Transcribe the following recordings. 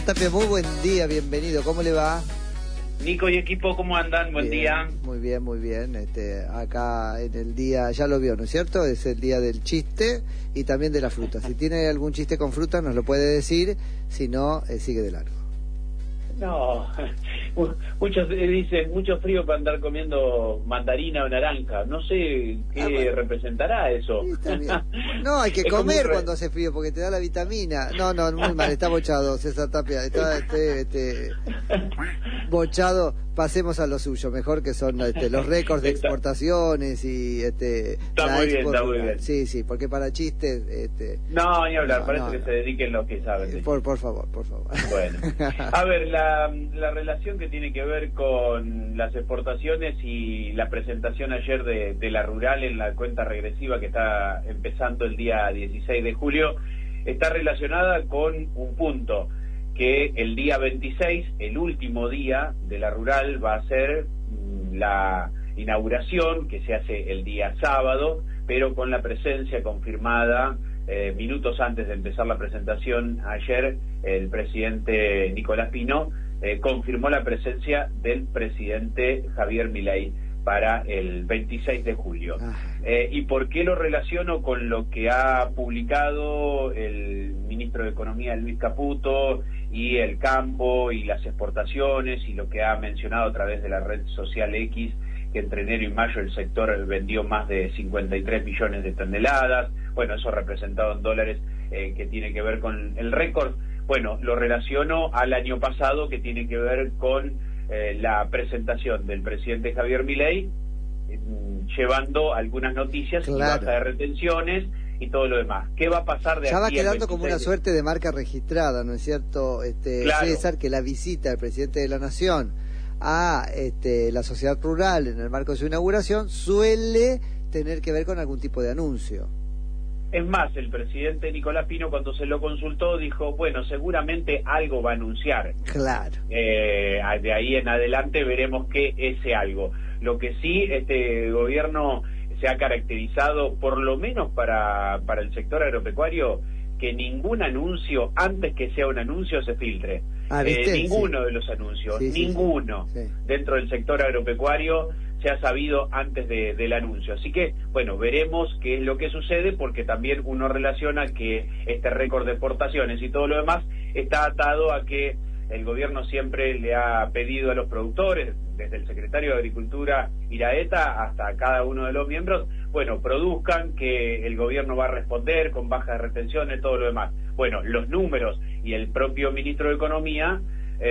Tapia, muy buen día, bienvenido, ¿cómo le va? Nico y equipo, ¿cómo andan? Buen día. Muy bien, muy bien. Acá en el día, ya lo vio, ¿no es cierto? Es el día del chiste y también de la fruta. Si tiene algún chiste con fruta nos lo puede decir, si no, sigue de largo. No, muchos dicen, mucho frío para andar comiendo mandarina o naranja. No sé qué representará eso. Sí, está bien. No, hay que comer cuando hace frío porque te da la vitamina. No, muy mal, está bochado César Tapia. Está bochado. Pasemos a lo suyo, mejor que son los récords de exportaciones y Está muy bien, está muy bien. Sí, porque para chistes no, ni hablar, parece que se dediquen los que saben. Por favor. Bueno, a ver, la relación que tiene que ver con las exportaciones y la presentación ayer de la rural en la cuenta regresiva que está empezando el día 16 de julio, está relacionada con un punto, que el día 26, el último día de la rural, va a ser la inauguración, que se hace el día sábado, pero con la presencia confirmada minutos antes de empezar la presentación. Ayer el presidente Nicolás Pino confirmó la presencia del presidente Javier Milei para el 26 de julio. ¿Y por qué lo relaciono con lo que ha publicado el ministro de Economía, Luis Caputo, y el campo y las exportaciones, y lo que ha mencionado a través de la red social X, que entre enero y mayo el sector vendió más de 53 millones de toneladas? Bueno, eso representado en dólares, que tiene que ver con el récord. Bueno, lo relaciono al año pasado, que tiene que ver con la presentación del presidente Javier Milei, llevando algunas noticias, y baja de retenciones y todo lo demás. ¿Qué va a pasar de aquí? Ya va quedando como una suerte de marca registrada, ¿no es cierto, claro, César, que la visita del presidente de la Nación a la sociedad rural en el marco de su inauguración suele tener que ver con algún tipo de anuncio? Es más, el presidente Nicolás Pino, cuando se lo consultó, dijo, bueno, seguramente algo va a anunciar. Claro. De ahí en adelante veremos qué ese algo. Lo que sí, este gobierno se ha caracterizado, por lo menos para el sector agropecuario, que ningún anuncio, antes que sea un anuncio, se filtre. Ninguno de los anuncios, ninguno dentro del sector agropecuario se ha sabido antes del anuncio. Así que, bueno, veremos qué es lo que sucede, porque también uno relaciona que este récord de exportaciones y todo lo demás está atado a que el gobierno siempre le ha pedido a los productores, desde el secretario de Agricultura Iraeta hasta cada uno de los miembros, bueno, produzcan, que el gobierno va a responder con bajas retenciones, todo lo demás. Bueno, los números y el propio ministro de Economía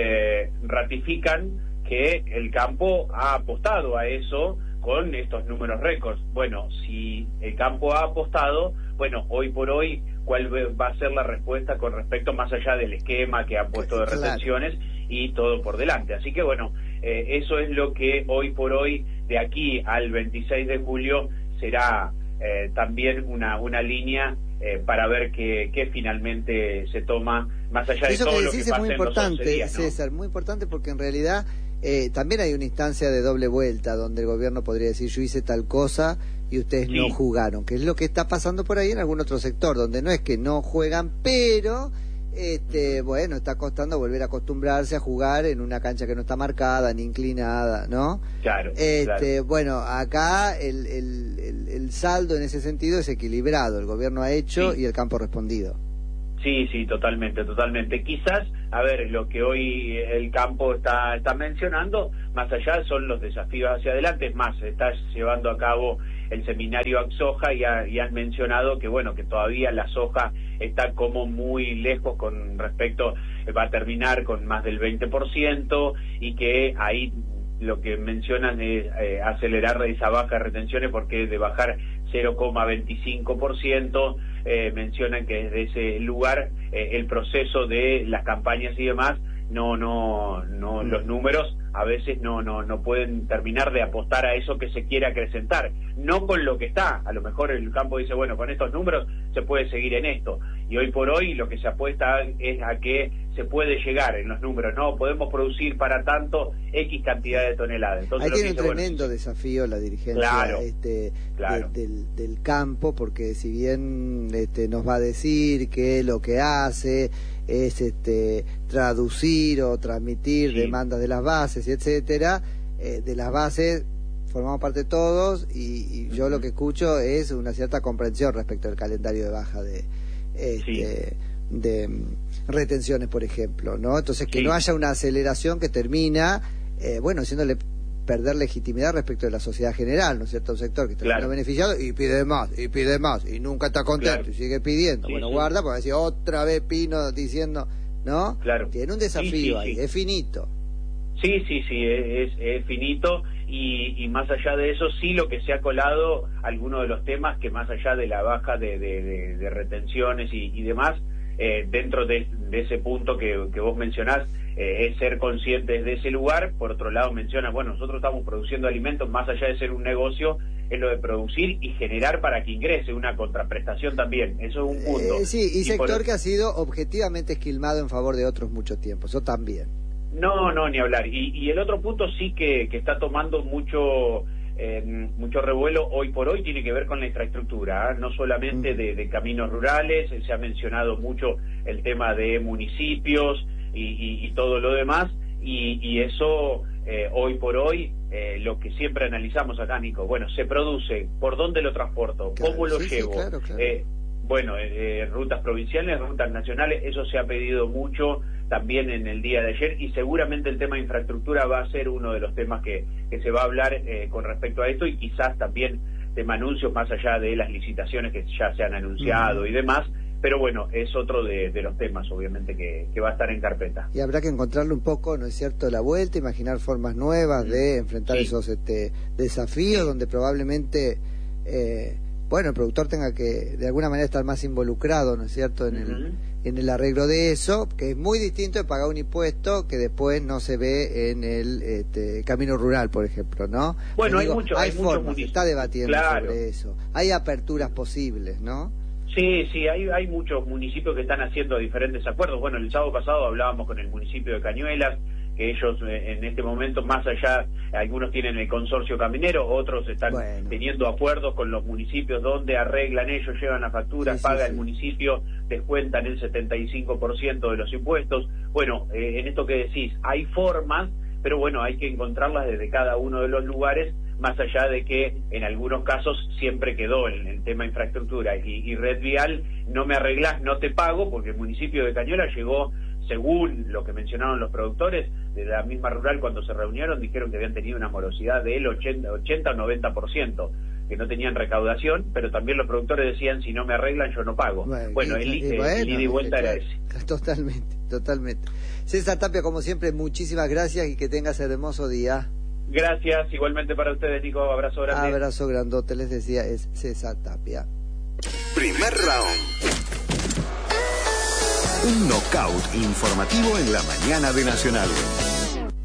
ratifican que el campo ha apostado a eso con estos números récords. Bueno, si el campo ha apostado, bueno, hoy por hoy, ¿cuál va a ser la respuesta con respecto, más allá del esquema que ha puesto de retenciones y todo por delante? Así que bueno, eso es lo que hoy por hoy, de aquí al 26 de julio, será también una línea para ver qué finalmente se toma, más allá de todo lo que pasa en los 11 días, ¿no? César, muy importante, porque en realidad también hay una instancia de doble vuelta, donde el gobierno podría decir, yo hice tal cosa y ustedes no jugaron, que es lo que está pasando por ahí en algún otro sector, donde no es que no juegan, pero bueno, está costando volver a acostumbrarse a jugar en una cancha que no está marcada ni inclinada, ¿no? Claro. Bueno, acá el saldo en ese sentido es equilibrado, el gobierno ha hecho y el campo ha respondido. Sí, totalmente. Quizás, a ver, lo que hoy el campo está mencionando, más allá, son los desafíos hacia adelante. Es más, se está llevando a cabo el seminario AgSoja y han mencionado que, bueno, que todavía la soja está como muy lejos con respecto, va a terminar con más del 20%, y que ahí lo que mencionan es acelerar esa baja de retenciones, porque de bajar 0,25%, mencionan que desde ese lugar el proceso de las campañas y demás, los números a veces no pueden terminar de apostar a eso que se quiere acrecentar, no con lo que está. A lo mejor el campo dice, bueno, con estos números se puede seguir en esto, y hoy por hoy lo que se apuesta es a que se puede llegar en los números, no podemos producir para tanto X cantidad de toneladas. Entonces, ahí tiene un tremendo desafío la dirigencia del campo, porque si bien nos va a decir que lo que hace es traducir o transmitir demandas de las bases, y etcétera, de las bases formamos parte todos, y yo lo que escucho es una cierta comprensión respecto al calendario de baja de retenciones, por ejemplo, ¿no? Entonces, que no haya una aceleración que termina, haciéndole perder legitimidad respecto de la sociedad general, ¿no es cierto? Un sector que está beneficiado y pide más, y nunca está contento, y sigue pidiendo. Guarda, porque decir otra vez Pino diciendo, ¿no? Tiene un desafío ahí, es finito. Sí, es finito, y más allá de eso, sí, lo que se ha colado, algunos de los temas que más allá de la baja de retenciones y demás, dentro de ese punto que vos mencionás, es ser conscientes de ese lugar. Por otro lado, mencionas, bueno, nosotros estamos produciendo alimentos, más allá de ser un negocio, es lo de producir y generar para que ingrese una contraprestación también. Eso es un punto. Y sector que ha sido objetivamente esquilmado en favor de otros mucho tiempo, eso también. No, ni hablar. Y el otro punto sí que está tomando mucho revuelo hoy por hoy, tiene que ver con la infraestructura, no solamente de caminos rurales, se ha mencionado mucho el tema de municipios y todo lo demás, y eso hoy por hoy, lo que siempre analizamos acá, Nico, bueno, se produce, ¿por dónde lo transporto? ¿Cómo lo llevo? Rutas provinciales, rutas nacionales, eso se ha pedido mucho también en el día de ayer, y seguramente el tema de infraestructura va a ser uno de los temas que se va a hablar con respecto a esto, y quizás también tema anuncios más allá de las licitaciones que ya se han anunciado y demás, pero bueno, es otro de los temas obviamente que va a estar en carpeta. Y habrá que encontrarle un poco, ¿no es cierto?, la vuelta, imaginar formas nuevas de enfrentar esos desafíos, donde probablemente el productor tenga que de alguna manera estar más involucrado, ¿no es cierto?, en el arreglo de eso, que es muy distinto de pagar un impuesto que después no se ve en el camino rural, por ejemplo, ¿no? Bueno, hay formas, se está debatiendo sobre eso, hay aperturas posibles, ¿no? Sí, hay muchos municipios que están haciendo diferentes acuerdos. Bueno, el sábado pasado hablábamos con el municipio de Cañuelas, que ellos en este momento, más allá, algunos tienen el consorcio caminero, otros están teniendo acuerdos con los municipios donde arreglan ellos, llevan las facturas, paga el municipio, descuentan el 75% de los impuestos. Bueno, en esto que decís, hay formas, pero bueno, hay que encontrarlas desde cada uno de los lugares, más allá de que en algunos casos siempre quedó el tema infraestructura y red vial, no me arreglás, no te pago, porque el municipio de Cañuelas llegó, según lo que mencionaron los productores de la misma rural cuando se reunieron, dijeron que habían tenido una morosidad del 80 o 90%, que no tenían recaudación, pero también los productores decían, si no me arreglan yo no pago. El ida y vuelta era ese. Totalmente. César Tapia, como siempre, muchísimas gracias y que tengas hermoso día. Gracias, igualmente para ustedes, Nico, abrazo grande. Abrazo grandote, les decía, es César Tapia. Primer round. Un knockout informativo en la mañana de Nacional.